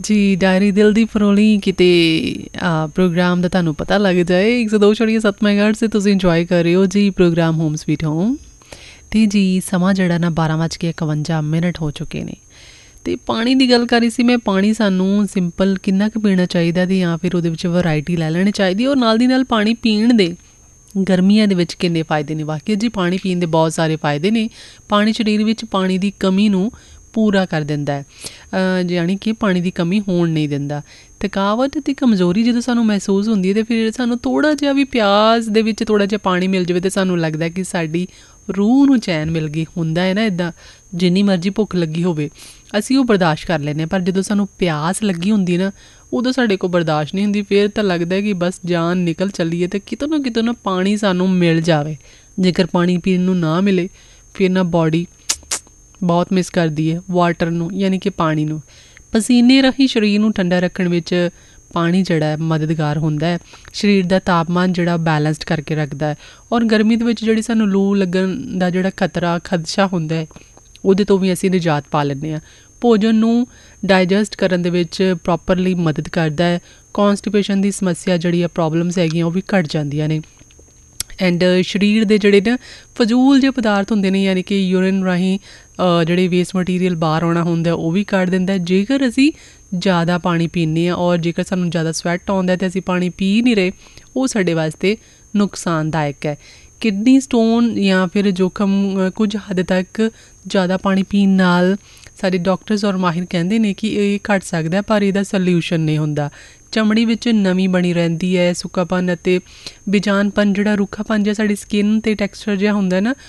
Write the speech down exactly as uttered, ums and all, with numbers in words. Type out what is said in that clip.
जी diary दिल दी फरोली किते programme दा तुहानूं पता लग जाए एक सौ दो छोड़िए सत्त मेगाहर्ट्ज़ से तुसीं इंजॉय कर रहे हो जी प्रोग्राम होम स्वीट होम। तो जी समा जड़ा ना बारह बज के इकवंजा मिनट हो चुके ने तो पानी की गल करी सी मैं। पानी सानू सिंपल किन्ना क पीना चाहिए तो या फिर उहदे विच वैरायटी लै लैनी चाहिए और नाल दी नाल पानी पीण दे गर्मियां दे विच किन्ने फायदे ने। वाकई जी पानी पीण दे बहुत सारे फायदे ने। पानी शरीर विच पानी की कमी नूं पूरा कर दिंदा है, यानी कि पानी की कमी होण नहीं दिंदा। थकावट ते कमज़ोरी जो सानू महसूस होंदी है तो फिर सानू थोड़ा जिहा भी प्यास दे विच थोड़ा जिहा पानी मिल जाए तो सानू लगदा है कि साडी रूह नूं चैन मिल गई। हुंदा है ना इदां, जिन्नी मर्जी भुख लगी होवे असीं वो बर्दाश्त कर लैंदे, पर जदों सानू प्यास लगी हुंदी ना उदों साडे कोल बर्दाश्त नहीं हुंदी। फिर तो लगदा है कि बस जान निकल चली है तो कितों ना कितों ना पानी सानू मिल जावे। जेकर पानी पीण नूं ना मिले फिर ना बॉडी बहुत मिस करदी है वाटर नूं, यानी कि पानी नूं। पसीने राही शरीर नूं ठंडा रखण विच पानी जिहड़ा है मददगार हुंदा है। शरीर दा तापमान जिहड़ा बैलेंस्ड करके रखदा है और गर्मी दे विच जिहड़ी सानू लू लगण दा जिहड़ा खतरा खदशा हुंदा है ਉਹਦੇ ਤੋਂ ਵੀ ਅਸੀਂ ਨਿਜਾਤ ਪਾ ਲੈਂਦੇ ਹਾਂ। ਭੋਜਨ ਨੂੰ ਡਾਈਜੈਸਟ ਕਰਨ ਦੇ ਵਿੱਚ ਪ੍ਰੋਪਰਲੀ ਮਦਦ ਕਰਦਾ ਹੈ। ਕੌਨਸਟੀਪੇਸ਼ਨ ਦੀ ਸਮੱਸਿਆ ਜਿਹੜੀ ਆ ਪ੍ਰੋਬਲਮਸ ਹੈਗੀਆਂ ਉਹ ਵੀ ਘਟ ਜਾਂਦੀਆਂ ਨੇ। ਐਂਡ ਸਰੀਰ ਦੇ ਜਿਹੜੇ ਨਾ ਫਜ਼ੂਲ ਜਿਹੇ ਪਦਾਰਥ ਹੁੰਦੇ ਨੇ, ਯਾਨੀ ਕਿ ਯੂਰਿਨ ਰਾਹੀਂ ਜਿਹੜੇ ਵੇਸਟ ਮਟੀਰੀਅਲ ਬਾਹਰ ਆਉਣਾ ਹੁੰਦਾ ਉਹ ਵੀ ਕੱਢ ਦਿੰਦਾ ਜੇਕਰ ਅਸੀਂ ਜ਼ਿਆਦਾ ਪਾਣੀ ਪੀਂਦੇ ਹਾਂ। ਔਰ ਜੇਕਰ ਸਾਨੂੰ ਜ਼ਿਆਦਾ ਸਵੈਟ ਆਉਂਦਾ ਅਤੇ ਅਸੀਂ ਪਾਣੀ ਪੀ ਨਹੀਂ ਰਹੇ ਉਹ ਸਾਡੇ ਵਾਸਤੇ ਨੁਕਸਾਨਦਾਇਕ ਹੈ। ਕਿਡਨੀ ਸਟੋਨ ਜਾਂ ਫਿਰ ਜੋਖਮ ਕੁਝ ਹੱਦ ਤੱਕ ਜ਼ਿਆਦਾ ਪਾਣੀ ਪੀਣ ਨਾਲ ਸਾਡੇ ਡਾਕਟਰਸ ਔਰ ਮਾਹਿਰ ਕਹਿੰਦੇ ਨੇ ਕਿ ਇਹ ਘੱਟ ਸਕਦਾ, ਪਰ ਇਹਦਾ ਸਲਿਊਸ਼ਨ ਨਹੀਂ ਹੁੰਦਾ। ਚਮੜੀ ਵਿੱਚ ਨਮੀ ਬਣੀ ਰਹਿੰਦੀ ਹੈ, ਸੁੱਕਾਪਨ ਅਤੇ ਬੇਜਾਨਪਨ ਜਿਹੜਾ ਰੁੱਖਾਪਨ ਜਿਹਾ ਸਾਡੀ ਸਕਿਨ 'ਤੇ ਟੈਕਸਚਰ ਜਿਹਾ ਹੁੰਦਾ ਨਾ